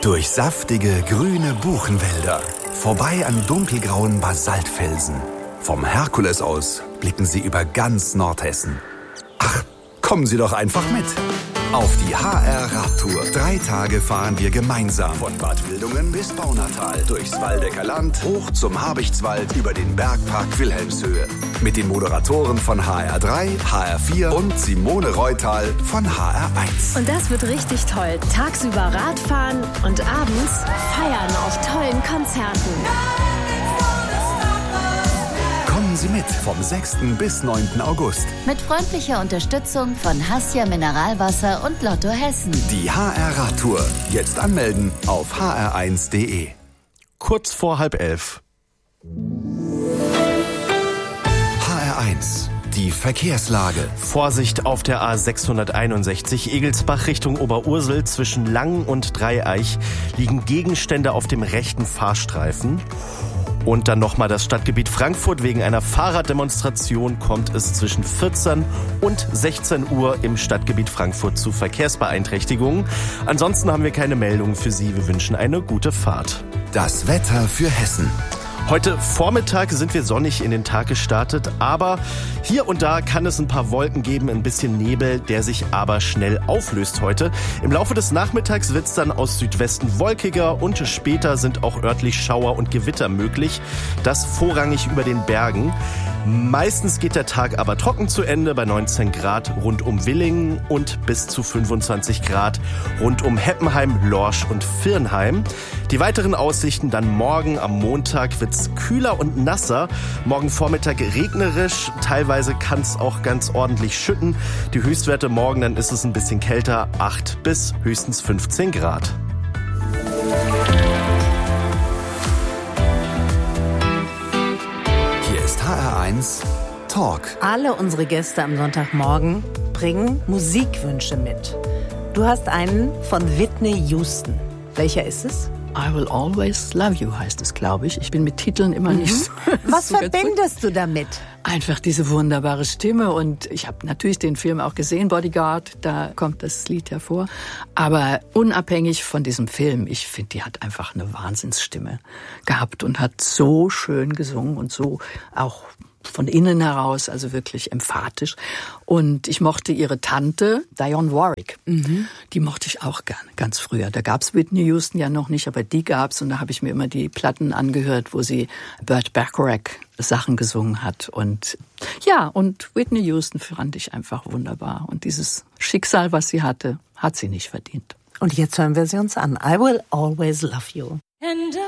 Durch saftige, grüne Buchenwälder, vorbei an dunkelgrauen Basaltfelsen. Vom Herkules aus blicken Sie über ganz Nordhessen. Ach, kommen Sie doch einfach mit. Auf die HR-Radtour. 3 Tage fahren wir gemeinsam von Bad Wildungen bis Baunatal, durchs Waldecker Land, hoch zum Habichtswald, über den Bergpark Wilhelmshöhe. Mit den Moderatoren von HR3, HR4 und Simone Reutal von HR1. Und das wird richtig toll. Tagsüber Radfahren und abends feiern auf tollen Konzerten. Kommen Sie mit vom 6. bis 9. August. Mit freundlicher Unterstützung von Hassia Mineralwasser und Lotto Hessen. Die HR-Radtour. Jetzt anmelden auf hr1.de. Kurz vor 10:30. HR1. Die Verkehrslage. Vorsicht auf der A661 Egelsbach Richtung Oberursel. Zwischen Langen und Dreieich liegen Gegenstände auf dem rechten Fahrstreifen. Und dann nochmal das Stadtgebiet Frankfurt. Wegen einer Fahrraddemonstration kommt es zwischen 14 und 16 Uhr im Stadtgebiet Frankfurt zu Verkehrsbeeinträchtigungen. Ansonsten haben wir keine Meldungen für Sie. Wir wünschen eine gute Fahrt. Das Wetter für Hessen. Heute Vormittag sind wir sonnig in den Tag gestartet, aber hier und da kann es ein paar Wolken geben, ein bisschen Nebel, der sich aber schnell auflöst heute. Im Laufe des Nachmittags wird es dann aus Südwesten wolkiger und später sind auch örtlich Schauer und Gewitter möglich. Das vorrangig über den Bergen. Meistens geht der Tag aber trocken zu Ende bei 19 Grad rund um Willingen und bis zu 25 Grad rund um Heppenheim, Lorsch und Virnheim. Die weiteren Aussichten dann morgen am Montag wird's kühler und nasser. Morgen Vormittag regnerisch, teilweise kann es auch ganz ordentlich schütten. Die Höchstwerte morgen, dann ist es ein bisschen kälter, 8 bis höchstens 15 Grad. HR1 Talk. Alle unsere Gäste am Sonntagmorgen bringen Musikwünsche mit. Du hast einen von Whitney Houston. Welcher ist es? I Will Always Love You heißt es, glaube ich. Ich bin mit Titeln immer nicht so. Was verbindest du damit? Einfach diese wunderbare Stimme. Und ich habe natürlich den Film auch gesehen, Bodyguard. Da kommt das Lied hervor. Aber unabhängig von diesem Film, ich finde, die hat einfach eine Wahnsinnsstimme gehabt und hat so schön gesungen und so auch von innen heraus, also wirklich emphatisch. Und ich mochte ihre Tante, Dionne Warwick. Die mochte ich auch gerne, ganz früher. Da gab's Whitney Houston ja noch nicht, aber die gab's. Und da habe ich mir immer die Platten angehört, wo sie Burt Bacharach Sachen gesungen hat. Und ja, und Whitney Houston fand ich einfach wunderbar. Und dieses Schicksal, was sie hatte, hat sie nicht verdient. Und jetzt hören wir sie uns an. I Will Always Love You.